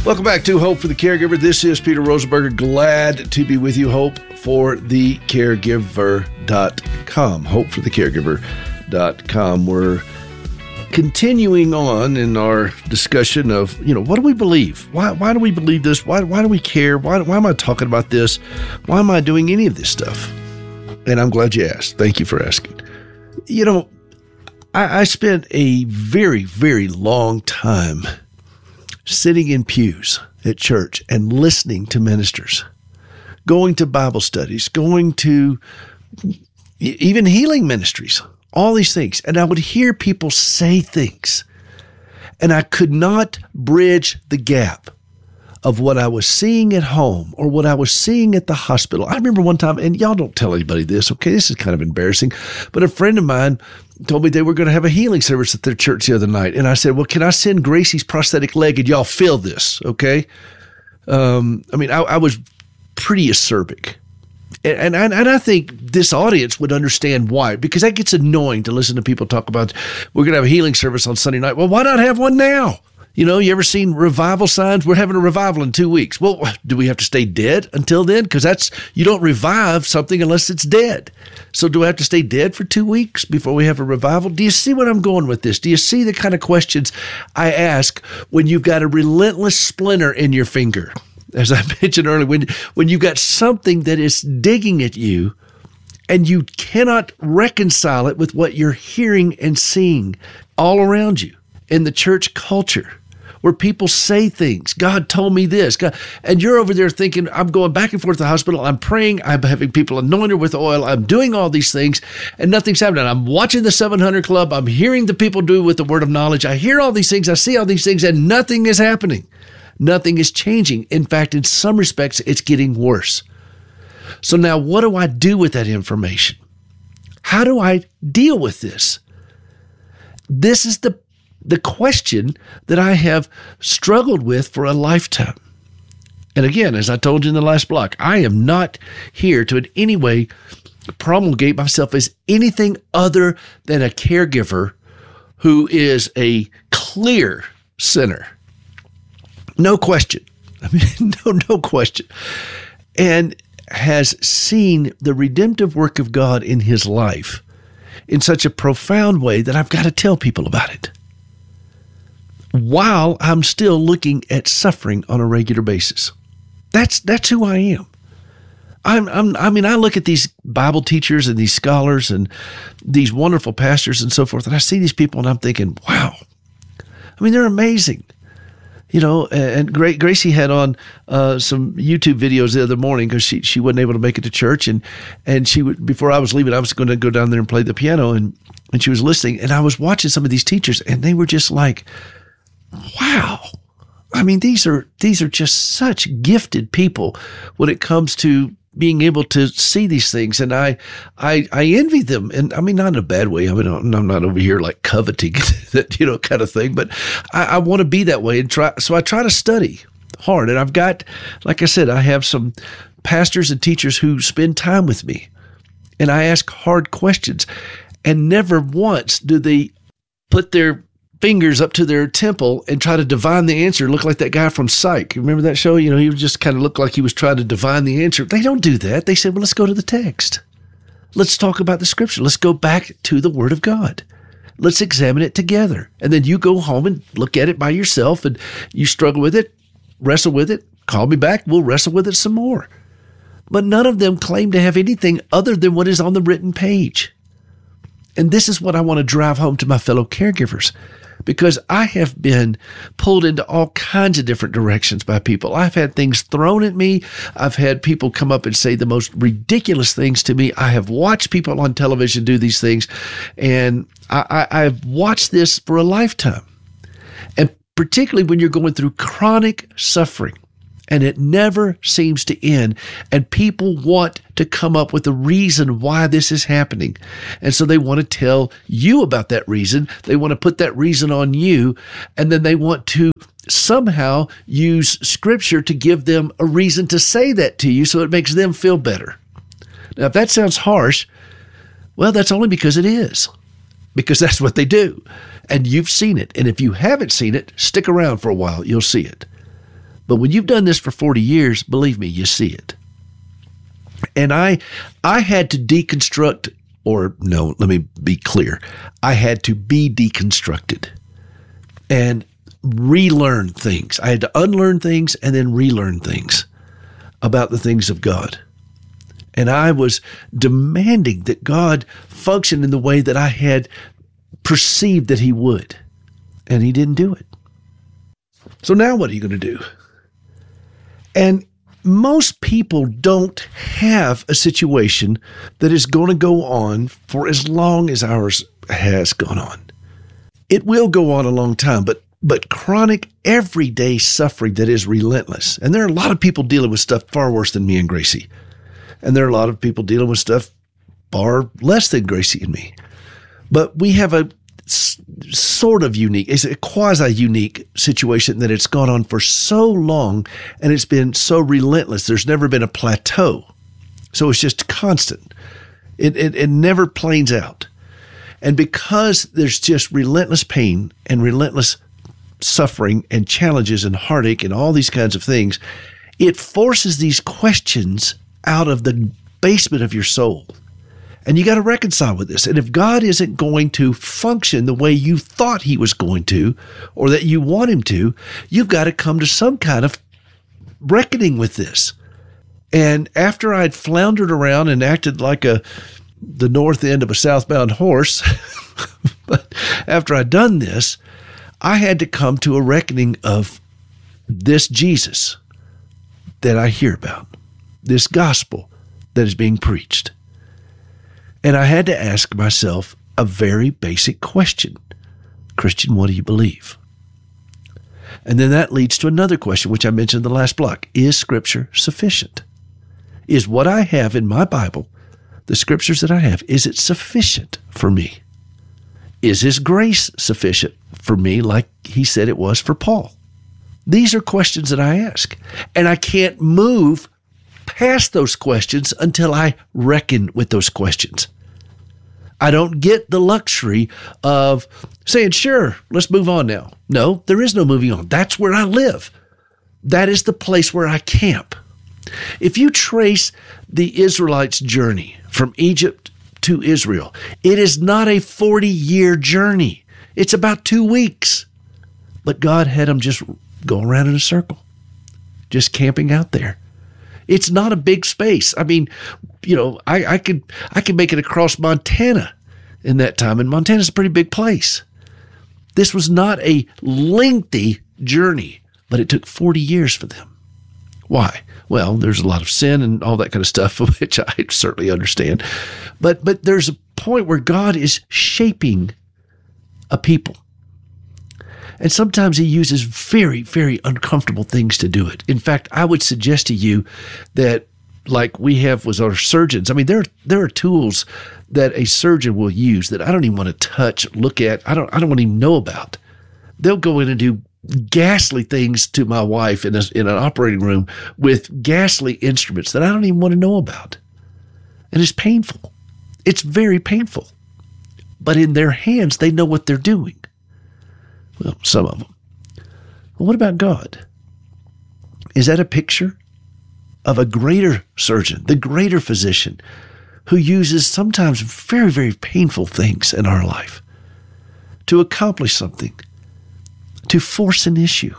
Welcome back to Hope for the Caregiver. This is Peter Rosenberger. Glad to be with you. HopeForTheCaregiver.com. HopeForTheCaregiver.com. We're continuing on in our discussion of, what do we believe? Why do we believe this? Why do we care? Why am I talking about this? Why am I doing any of this stuff? And I'm glad you asked. Thank you for asking. I spent a very, very long time sitting in pews at church and listening to ministers, going to Bible studies, going to even healing ministries, all these things. And I would hear people say things, and I could not bridge the gap of what I was seeing at home or what I was seeing at the hospital. I remember one time, and y'all don't tell anybody this, okay? This is kind of embarrassing, but a friend of mine told me they were going to have a healing service at their church the other night. And I said, well, can I send Gracie's prosthetic leg and y'all fill this, okay? I was pretty acerbic. And I think this audience would understand why, because that gets annoying to listen to people talk about, we're going to have a healing service on Sunday night. Well, why not have one now? You ever seen revival signs? We're having a revival in 2 weeks. Well, do we have to stay dead until then? Because you don't revive something unless it's dead. So do I have to stay dead for 2 weeks before we have a revival? Do you see where I'm going with this? Do you see the kind of questions I ask when you've got a relentless splinter in your finger? As I mentioned earlier, when you've got something that is digging at you and you cannot reconcile it with what you're hearing and seeing all around you in the church culture, where people say things, God told me this, God, and you're over there thinking, I'm going back and forth to the hospital, I'm praying, I'm having people anointed with oil, I'm doing all these things, and nothing's happening. I'm watching the 700 Club, I'm hearing the people do with the word of knowledge, I hear all these things, I see all these things, and nothing is happening. Nothing is changing. In fact, in some respects, it's getting worse. So now what do I do with that information? How do I deal with this? This is the question that I have struggled with for a lifetime. And again, as I told you in the last block, I am not here to in any way promulgate myself as anything other than a caregiver who is a clear sinner. No question. No question. And has seen the redemptive work of God in his life in such a profound way that I've got to tell people about it, while I'm still looking at suffering on a regular basis. That's who I am. I look at these Bible teachers and these scholars and these wonderful pastors and so forth, and I see these people and I'm thinking, wow. They're amazing. And Gracie had on some YouTube videos the other morning because she wasn't able to make it to church, and she would, before I was leaving, I was going to go down there and play the piano, and she was listening, and I was watching some of these teachers, and they were just like, wow. These are just such gifted people when it comes to being able to see these things. And I envy them. And not in a bad way. I'm not over here like coveting that, kind of thing, but I want to be that way and so I try to study hard. And I've got, like I said, I have some pastors and teachers who spend time with me, and I ask hard questions, and never once do they put their fingers up to their temple and try to divine the answer. Look like that guy from Psych. Remember that show? He would just kind of look like he was trying to divine the answer. They don't do that. They said, well, let's go to the text. Let's talk about the scripture. Let's go back to the word of God. Let's examine it together. And then you go home and look at it by yourself, and you struggle with it, wrestle with it, call me back. We'll wrestle with it some more. But none of them claim to have anything other than what is on the written page. And this is what I want to drive home to my fellow caregivers, because I have been pulled into all kinds of different directions by people. I've had things thrown at me. I've had people come up and say the most ridiculous things to me. I have watched people on television do these things, and I've watched this for a lifetime. And particularly when you're going through chronic suffering, and it never seems to end, and people want to come up with a reason why this is happening. And so they want to tell you about that reason. They want to put that reason on you, and then they want to somehow use scripture to give them a reason to say that to you so it makes them feel better. Now, if that sounds harsh, well, that's only because it is, because that's what they do. And you've seen it. And if you haven't seen it, stick around for a while. You'll see it. But when you've done this for 40 years, believe me, you see it. And I had to deconstruct, or no, let me be clear. I had to be deconstructed and relearn things. I had to unlearn things and then relearn things about the things of God. And I was demanding that God function in the way that I had perceived that he would. And he didn't do it. So now what are you going to do? And most people don't have a situation that is going to go on for as long as ours has gone on. It will go on a long time, but chronic, everyday suffering that is relentless. And there are a lot of people dealing with stuff far worse than me and Gracie. And there are a lot of people dealing with stuff far less than Gracie and me. But we have a sort of unique, it's a quasi-unique situation that it's gone on for so long and it's been so relentless. There's never been a plateau. So it's just constant. It never planes out. And because there's just relentless pain and relentless suffering and challenges and heartache and all these kinds of things, it forces these questions out of the basement of your soul. And you got to reconcile with this. And if God isn't going to function the way you thought he was going to, or that you want him to, you've got to come to some kind of reckoning with this. And after I'd floundered around and acted like the north end of a southbound horse, but after I'd done this, I had to come to a reckoning of this Jesus that I hear about, this gospel that is being preached. And I had to ask myself a very basic question. Christian, what do you believe? And then that leads to another question, which I mentioned in the last block. Is Scripture sufficient? Is what I have in my Bible, the Scriptures that I have, is it sufficient for me? Is his grace sufficient for me like he said it was for Paul? These are questions that I ask. And I can't move past those questions until I reckon with those questions. I don't get the luxury of saying, sure, let's move on now. No, there is no moving on. That's where I live. That is the place where I camp. If you trace the Israelites' journey from Egypt to Israel, it is not a 40-year journey. It's about 2 weeks. But God had them just go around in a circle, just camping out there. It's not a big space. I mean, you know, I could make it across Montana in that time, and Montana's a pretty big place. This was not a lengthy journey, but it took 40 years for them. Why? Well, there's a lot of sin and all that kind of stuff, which I certainly understand. But there's a point where God is shaping a people. And sometimes he uses very, very uncomfortable things to do it. In fact, I would suggest to you that, like we have with our surgeons, I mean, there are tools that a surgeon will use that I don't even want to touch, look at, I don't want to even know about. They'll go in and do ghastly things to my wife in an operating room with ghastly instruments that I don't even want to know about. And it's painful. It's very painful. But in their hands, they know what they're doing. Well, some of them. Well, what about God? Is that a picture of a greater surgeon, the greater physician, who uses sometimes very, very painful things in our life to accomplish something, to force an issue,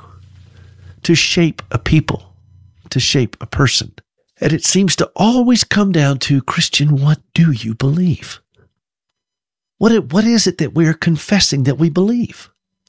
to shape a people, to shape a person? And it seems to always come down to, Christian, what do you believe? What is it that we're confessing that we believe?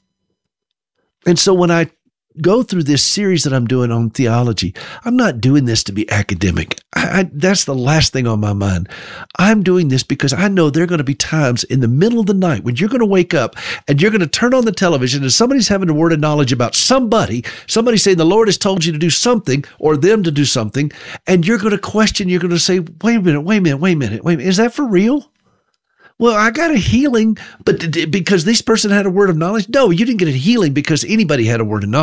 And so when I go through this series that I'm doing on theology, I'm not doing this to be academic. That's the last thing on my mind. I'm doing this because I know there are going to be times in the middle of the night when you're going to wake up and you're going to turn on the television and somebody's having a word of knowledge about somebody saying the Lord has told you to do something or them to do something, and you're going to question, you're going to say, wait a minute, is that for real? Well, I got a healing, but because this person had a word of knowledge? No, you didn't get a healing because anybody had a word of knowledge.